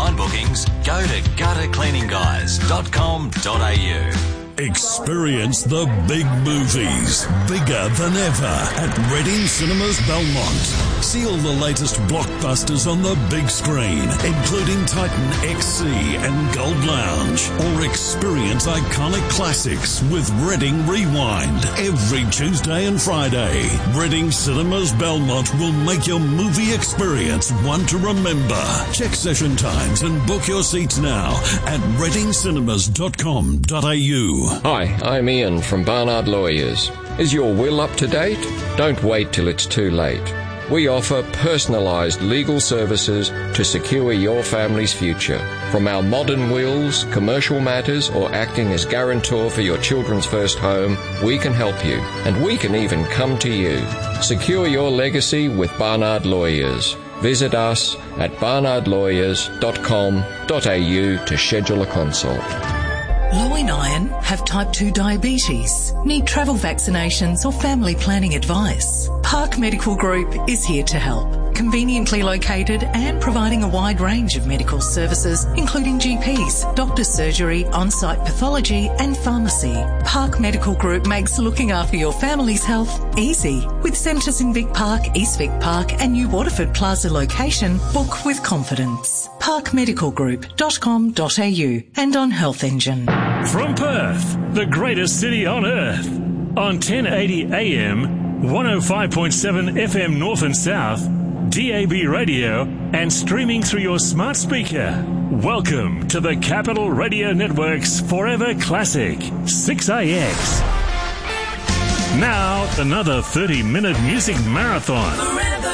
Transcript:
online bookings, go to guttercleaningguys.com.au. Experience the big movies, bigger than ever, at Reading Cinemas Belmont. See all the latest blockbusters on the big screen, including Titan XC and Gold Lounge. Or experience iconic classics with Reading Rewind every Tuesday and Friday. Reading Cinemas Belmont will make your movie experience one to remember. Check session times and book your seats now at readingcinemas.com.au. Hi, I'm Ian from Barnard Lawyers. Is your will up to date? Don't wait till it's too late. We offer personalised legal services to secure your family's future. From our modern wills, commercial matters, or acting as guarantor for your children's first home, we can help you, and we can even come to you. Secure your legacy with Barnard Lawyers. Visit us at barnardlawyers.com.au to schedule a consult. Loy and Iron have type 2 diabetes, need travel vaccinations or family planning advice. Park Medical Group is here to help. Conveniently located and providing a wide range of medical services, including GPs, doctor's surgery, on-site pathology and pharmacy. Park Medical Group makes looking after your family's health easy. With centres in Vic Park, East Vic Park and New Waterford Plaza location, book with confidence. parkmedicalgroup.com.au and on Health Engine. From Perth, the greatest city on earth, on 1080 AM, 105.7 FM North and South, DAB radio and streaming through your smart speaker. Welcome to the Capital Radio Network's Forever Classic, 6AX. Now, another 30-minute music marathon. Forever.